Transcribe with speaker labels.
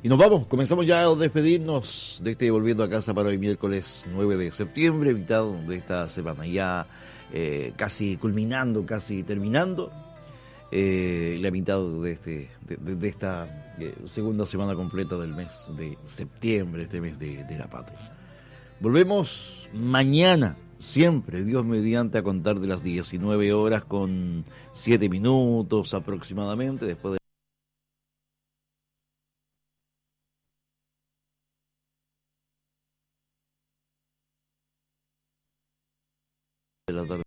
Speaker 1: Y nos vamos, comenzamos ya a despedirnos de este Volviendo a Casa para hoy miércoles 9 de septiembre, mitad de esta semana, ya casi culminando, casi terminando, la mitad de esta segunda semana completa del mes de septiembre, este mes de la patria. Volvemos mañana, siempre, Dios mediante, a contar de las 19 horas con 7 minutos aproximadamente, después de la tarde.